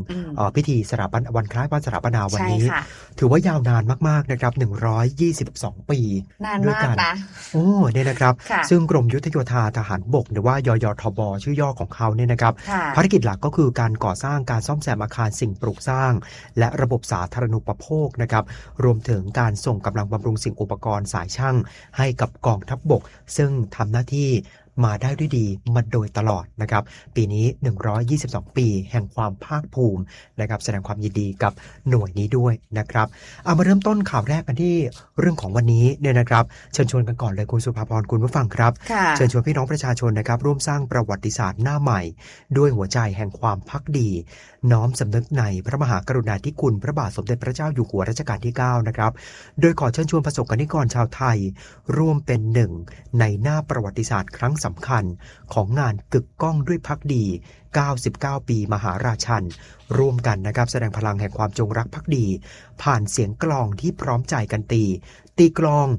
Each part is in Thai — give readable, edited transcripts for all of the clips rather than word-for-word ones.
พิธีสถาปนาวันคล้ายวันสถาปนาวันนี้ถือว่ายาวนานมากๆนะครับ122 ปีด้วยกันเนี่ยนะครับซึ่งกรมยุทธโยธาทหารบกหรือว่ายยทบชื่อย่อของเขาเนี่ยนะครับภารกิจหลักก็คือการก่อสร้างการซ่อมแซมอาคารสิ่งปลูกสร้างและระบบสาธารณูปโภคนะครับรวมถึงการส่งกำลังบำรุงสิ่งอุปกรณ์สายช่างให้กับกองทัพบกซึ่งทำหน้าที่มาได้ด้วยดีมาโดยตลอดนะครับปีนี้122 ปีแห่งความภาคภูมินะครับแสดงความยินดีกับหน่วยนี้ด้วยนะครับเอามาเริ่มต้นข่าวแรกกันที่เรื่องของวันนี้เนี่ยนะครับเชิญชวนกันก่อนเลยคุณสุภาพรคุณผู้ฟังครับเชิญชวนพี่น้องประชาชนนะครับร่วมสร้างประวัติศาสตร์หน้าใหม่ด้วยหัวใจแห่งความภักดีน้อมสำนึกในพระมหากรุณาธิคุณพระบาทสมเด็จพระเจ้าอยู่หัวรัชกาลที่9นะครับโดยขอเชิญชวนประสบกนิกรชาวไทยร่วมเป็นหนึ่งในหน้าประวัติศาสตร์ครั้งสำคัญของงานกึกก้องด้วยภักดี99 ปีมหาราชันร่วมกันนะครับแสดงพลังแห่งความจงรักภักดีผ่านเสียงกลองที่พร้อมใจกันตีกลอง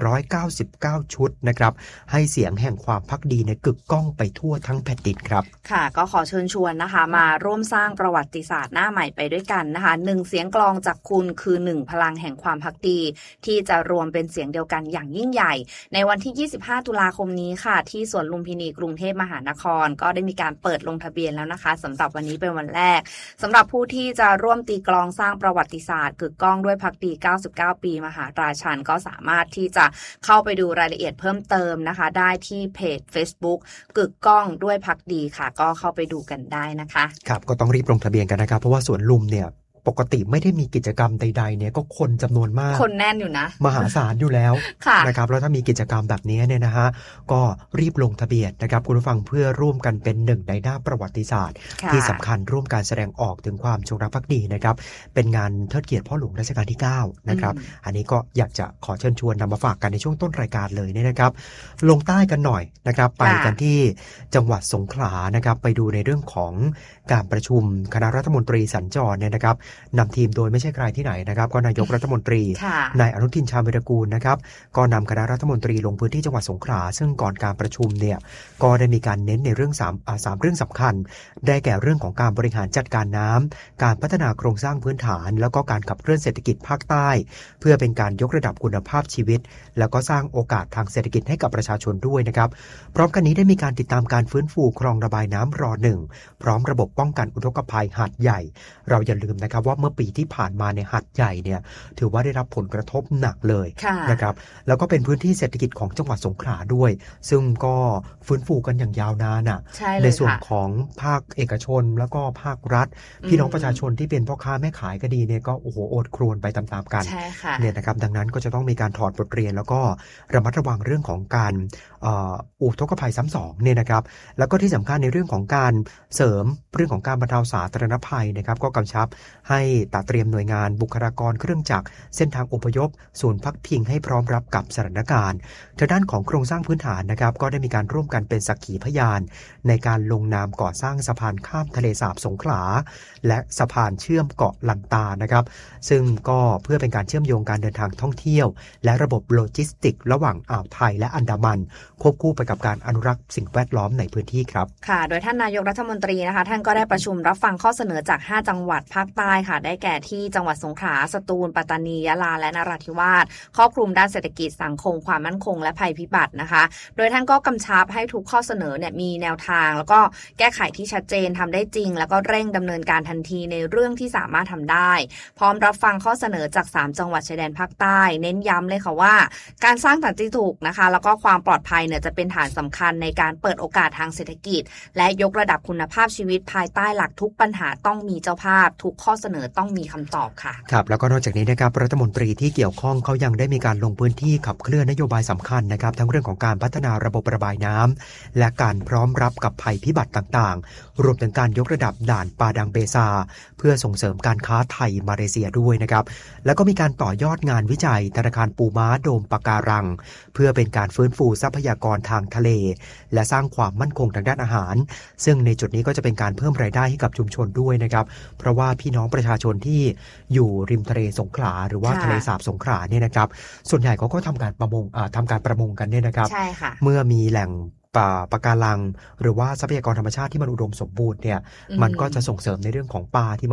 199ชุดนะครับให้เสียงแห่งความภักดีในกึกก้องไปทั่วทั้งแผ่นดินครับค่ะก็ขอเชิญชวนนะคะมาร่วมสร้างประวัติศาสตร์หน้าใหม่ไปด้วยกันนะคะ1เสียงกลองจากคุณคือ1พลังแห่งความภักดีที่จะรวมเป็นเสียงเดียวกันอย่างยิ่งใหญ่ในวันที่25ตุลาคมนี้ค่ะที่สวนลุมพินีกรุงเทพมหานครก็ได้มีการเปิดลงทะเบียนแล้วนะคะสำหรับวันนี้เป็นวันแรกสำหรับผู้ที่จะร่วมตีกลองสร้างประวัติศาสตร์กึกก้องด้วยภักดี99 ปีมหาราชันก็สามารถที่จะเข้าไปดูรายละเอียดเพิ่มเติมนะคะได้ที่เพจ Facebook กึกก้องด้วยภักดีค่ะก็เข้าไปดูกันได้นะคะครับก็ต้องรีบลงทะเบียนกันนะครับเพราะว่าสวนลุมเนี่ยปกติไม่ได้มีกิจกรรมใดๆเนี่ยก็คนจำนวนมากคนแน่นอยู่นะมหาศาลอยู่แล้วนะครับแล้วถ้ามีกิจกรรมแบบนี้เนี่ยนะฮะก็รีบลงทะเบียนนะครับคุณผู้ฟังเพื่อร่วมกันเป็นหนึ่งในหน้าประวัติศาสตร์ที่สำคัญร่วมการแสดงออกถึงความจงรักภักดีนะครับเป็นงานเทิดเกียรติพ่อหลวงรัชกาลที่9นะครับอันนี้ก็อยากจะขอเชิญชวนนำมาฝากกันในช่วงต้นรายการเลยเนี่ยนะครับลงใต้กันหน่อยนะครับไปกันที่จังหวัดสงขลานะครับไปดูในเรื่องของการประชุมคณะรัฐมนตรีสัญจรเนี่ยนะครับนำทีมโดยไม่ใช่ใครที่ไหนนะครับก็นายกรัฐมนตรีนายอนุทินชาญวิรากูลนะครับก็นำคณะรัฐมนตรีลงพื้นที่จังหวัดสงขลาซึ่งก่อนการประชุมเนี่ยก็ได้มีการเน้นในเรื่อง3เรื่องสำคัญได้แก่เรื่องของการบริหารจัดการน้ำการพัฒนาโครงสร้างพื้นฐานแล้วก็การขับเคลื่อนเศรษฐกิจภาคใต้เพื่อเป็นการยกระดับคุณภาพชีวิตแล้วก็สร้างโอกาสทางเศรษฐกิจให้กับประชาชนด้วยนะครับพร้อมกันนี้ได้มีการติดตามการฟื้นฟูคลองระบายน้ำร.1พร้อมระบบป้องกันอุทกภัยหาดใหญ่เราอย่าลืมนะครับว่าเมื่อปีที่ผ่านมาในหาดใหญ่เนี่ยถือว่าได้รับผลกระทบหนักเลยนะครับแล้วก็เป็นพื้นที่เศรษฐกิจของจังหวัดสงขลาด้วยซึ่งก็ฟื้นฟูกันอย่างยาวนาน ในส่วนของภาคเอกชนแล้วก็ภาครัฐพี่น้องประชาชนที่เป็นพ่อค้าแม่ขายก็ดีเนี่ยก็โอ้โหโอดครวญไปตามๆกันเนี่ยนะครับดังนั้นก็จะต้องมีการถอดบทเรียนแล้วก็ระมัดระวังเรื่องของการอุทกภัยซ้ำสองเนี่ยนะครับแล้วก็ที่สำคัญในเรื่องของการเสริมเรื่องของการบรรเทาสาธารณภัยนะครับก็กำชับให้ตัดเตรียมหน่วยงานบุคลากรเครื่องจักรเส้นทางอพยพศูนย์พักพิงให้พร้อมรับกับสถานการณ์ทางด้านของโครงสร้างพื้นฐานนะครับก็ได้มีการร่วมกันเป็นสักขีพยานในการลงนามก่อสร้างสะพานข้ามทะเลสาบสงขลาและสะพานเชื่อมเกาะลันตานะครับซึ่งก็เพื่อเป็นการเชื่อมโยงการเดินทางท่องเที่ยวและระบบโลจิสติกระหว่างอ่าวไทยและอันดามันควบคู่ไปกับการอนุรักษ์สิ่งแวดล้อมในพื้นที่ครับค่ะโดยท่านนายกรัฐมนตรีนะคะท่านก็ได้ประชุมรับฟังข้อเสนอจาก5จังหวัดภาคใต้ค่ะได้แก่ที่จังหวัดสงขลาสตูลปัตตานียะลาและนราธิวาสครอบคลุมด้านเศรษฐกิจสังคมความมั่นคงและภัยพิบัตินะคะโดยท่านก็กำชับให้ทุกข้อเสนอเนี่ยมีแนวทางแล้วก็แก้ไขที่ชัดเจนทำได้จริงแล้วก็เร่งดำเนินการทันทีในเรื่องที่สามารถทำได้พร้อมรับฟังข้อเสนอจาก3จังหวัดชายแดนภาคใต้เน้นย้ำเลยค่ะว่าการสร้างสันติสุขนะคะแล้วก็ความปลอดภัยเนี่ยจะเป็นฐานสำคัญในการเปิดโอกาสทางเศรษฐกิจและยกระดับคุณภาพชีวิตภายใต้หลักทุกปัญหาต้องมีเจ้าภาพทุกข้อเสนอต้องมีคำตอบค่ะครับแล้วก็นอกจากนี้นะครับรัฐมนตรีที่เกี่ยวข้องเขายังได้มีการลงพื้นที่ขับเคลื่อนนโยบายสำคัญนะครับทั้งเรื่องของการพัฒนาระบบระบายน้ำและการพร้อมรับกับภัยพิบัติต่างๆรวมถึงการยกระดับด่านปาดังเบซาเพื่อส่งเสริมการค้าไทยมาเลเซียด้วยนะครับแล้วก็มีการต่อยอดงานวิจัยธนาคารปูม้าโดมปะการังเพื่อเป็นการฟื้นฟูทรัพยากรทางทะเลและสร้างความมั่นคงทางด้านอาหารซึ่งในจุดนี้ก็จะเป็นการเพิ่มรายได้ให้กับชุมชนด้วยนะครับเพราะว่าพี่น้องประชาชนที่อยู่ริมทะเลสงขลาหรือว่าทะเลสาบสงขลาเนี่ยนะครับส่วนใหญ่เขาก็ทำการประมงกันเนี่ยนะครับเมื่อมีแหล่งปะการังหรือว่าทรัพยากรธรรมชาติที่มันอุดมสมบูรณ์เนี่ยมันก็จะส่งเสริมในเรื่องของปลาที่